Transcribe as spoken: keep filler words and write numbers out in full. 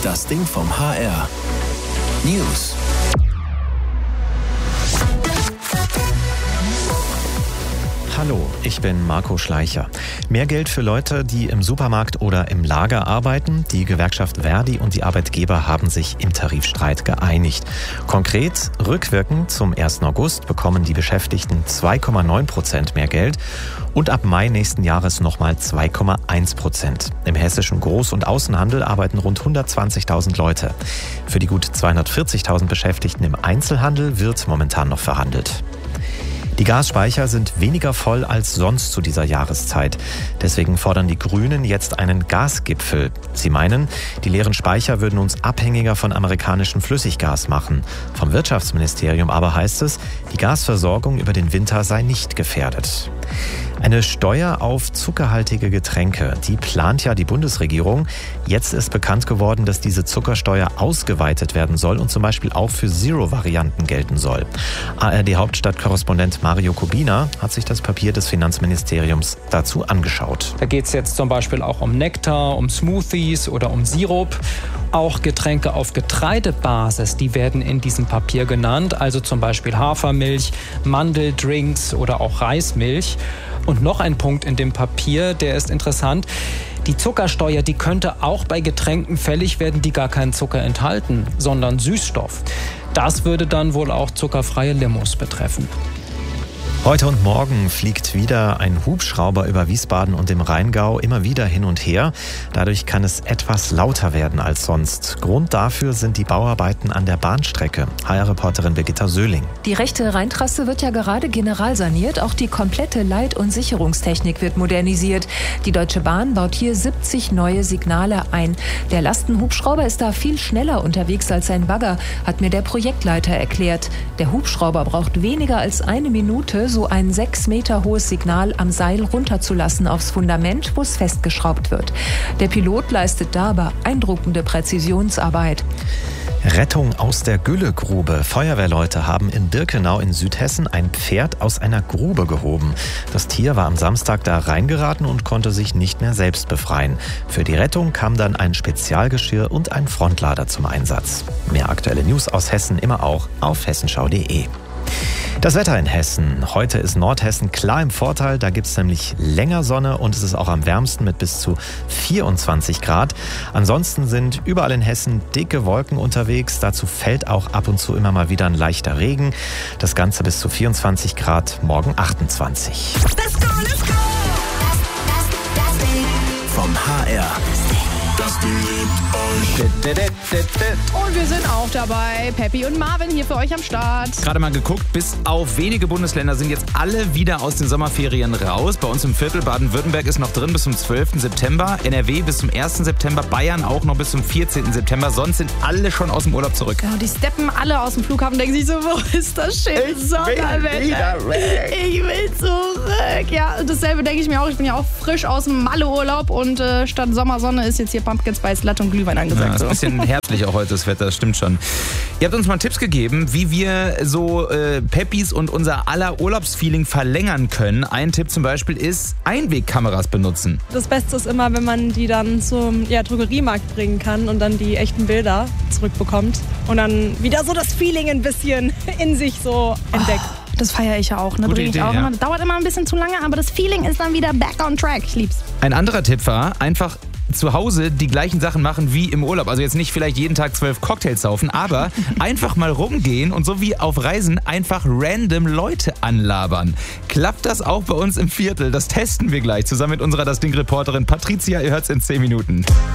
Das Ding vom H R. News. Hallo, ich bin Marco Schleicher. Mehr Geld für Leute, die im Supermarkt oder im Lager arbeiten. Die Gewerkschaft Verdi und die Arbeitgeber haben sich im Tarifstreit geeinigt. Konkret, rückwirkend zum ersten August bekommen die Beschäftigten zwei Komma neun Prozent mehr Geld und ab Mai nächsten Jahres nochmal zwei Komma eins Prozent. Im hessischen Groß- und Außenhandel arbeiten rund hundertzwanzigtausend Leute. Für die gut zweihundertvierzigtausend Beschäftigten im Einzelhandel wird momentan noch verhandelt. Die Gasspeicher sind weniger voll als sonst zu dieser Jahreszeit. Deswegen fordern die Grünen jetzt einen Gasgipfel. Sie meinen, die leeren Speicher würden uns abhängiger von amerikanischem Flüssiggas machen. Vom Wirtschaftsministerium aber heißt es, die Gasversorgung über den Winter sei nicht gefährdet. Eine Steuer auf zuckerhaltige Getränke, die plant ja die Bundesregierung. Jetzt ist bekannt geworden, dass diese Zuckersteuer ausgeweitet werden soll und zum Beispiel auch für Zero-Varianten gelten soll. A R D-Hauptstadtkorrespondent Mario Kubina hat sich das Papier des Finanzministeriums dazu angeschaut. Da geht es jetzt zum Beispiel auch um Nektar, um Smoothies oder um Sirup. Auch Getränke auf Getreidebasis, die werden in diesem Papier genannt, also zum Beispiel Hafermilch, Mandeldrinks oder auch Reismilch. Und noch ein Punkt in dem Papier, der ist interessant. Die Zuckersteuer, die könnte auch bei Getränken fällig werden, die gar keinen Zucker enthalten, sondern Süßstoff. Das würde dann wohl auch zuckerfreie Limos betreffen. Heute und morgen fliegt wieder ein Hubschrauber über Wiesbaden und dem Rheingau immer wieder hin und her. Dadurch kann es etwas lauter werden als sonst. Grund dafür sind die Bauarbeiten an der Bahnstrecke. H R-Reporterin Birgitta Söhling. Die rechte Rheintrasse wird ja gerade generalsaniert. Auch die komplette Leit- und Sicherungstechnik wird modernisiert. Die Deutsche Bahn baut hier siebzig neue Signale ein. Der Lastenhubschrauber ist da viel schneller unterwegs als ein Bagger, hat mir der Projektleiter erklärt. Der Hubschrauber braucht weniger als eine Minute, so ein sechs Meter hohes Signal am Seil runterzulassen aufs Fundament, wo es festgeschraubt wird. Der Pilot leistet dabei beeindruckende Präzisionsarbeit. Rettung aus der Güllegrube. Feuerwehrleute haben in Birkenau in Südhessen ein Pferd aus einer Grube gehoben. Das Tier war am Samstag da reingeraten und konnte sich nicht mehr selbst befreien. Für die Rettung kam dann ein Spezialgeschirr und ein Frontlader zum Einsatz. Mehr aktuelle News aus Hessen immer auch auf hessenschau punkt de. Das Wetter in Hessen. Heute ist Nordhessen klar im Vorteil. Da gibt es nämlich länger Sonne und es ist auch am wärmsten mit bis zu vierundzwanzig Grad. Ansonsten sind überall in Hessen dicke Wolken unterwegs. Dazu fällt auch ab und zu immer mal wieder ein leichter Regen. Das Ganze bis zu vierundzwanzig Grad, morgen achtundzwanzig. Let's go, let's go! Das, das, das Ding vom H R. Das Ding liebt euch. Und wir sind auch dabei. Peppi und Marvin hier für euch am Start. Gerade mal geguckt, bis auf wenige Bundesländer sind jetzt alle wieder aus den Sommerferien raus. Bei uns im Viertel Baden-Württemberg ist noch drin bis zum zwölften September. N R W bis zum ersten September. Bayern auch noch bis zum vierzehnten September. Sonst sind alle schon aus dem Urlaub zurück. Ja, die steppen alle aus dem Flughafen und denken sich so, wo ist das schöne Sommerwetter? Ich will zurück. Ja, dasselbe denke ich mir auch. Ich bin ja auch frisch aus dem Malle-Urlaub und äh, statt Sommersonne ist jetzt hier Pumpkin Spice Latte und Glühwein angesagt. Ja, ist ein bisschen herbstlich auch heute das Wetter, das stimmt schon. Ihr habt uns mal Tipps gegeben, wie wir so äh, Peppis und unser aller Urlaubsfeeling verlängern können. Ein Tipp zum Beispiel ist, Einwegkameras benutzen. Das Beste ist immer, wenn man die dann zum ja, Drogeriemarkt bringen kann und dann die echten Bilder zurückbekommt und dann wieder so das Feeling ein bisschen in sich so entdeckt. Oh, das feiere ich ja auch. Ne? Gute Ich Idee, auch ja. immer. Das dauert immer ein bisschen zu lange, aber das Feeling ist dann wieder back on track. Ich lieb's. Ein anderer Tipp war, einfach zu Hause die gleichen Sachen machen wie im Urlaub. Also jetzt nicht vielleicht jeden Tag zwölf Cocktails saufen, aber einfach mal rumgehen und so wie auf Reisen einfach random Leute anlabern. Klappt das auch bei uns im Viertel? Das testen wir gleich zusammen mit unserer Das Ding-Reporterin Patricia. Ihr hört's in zehn Minuten.